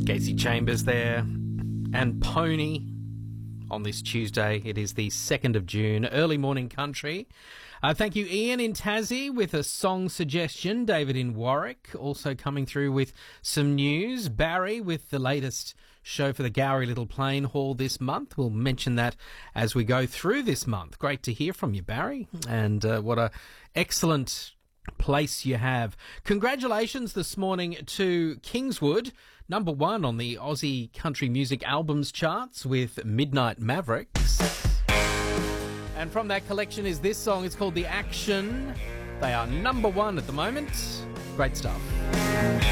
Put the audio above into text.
Casey Chambers there, and Pony on this Tuesday. It is the 2nd of June, early morning country. Thank you, Ian in Tassie, with a song suggestion. David in Warwick also coming through with some news. Barry with the latest show for the Gowrie Little Plain Hall this month. We'll mention that as we go through this month. Great to hear from you, Barry, and what a excellent place you have. Congratulations this morning to Kingswood, number 1 on the Aussie country music albums charts with Midnight Mavericks. And from that collection is this song. It's called The Action. They are number 1 at the moment. Great stuff.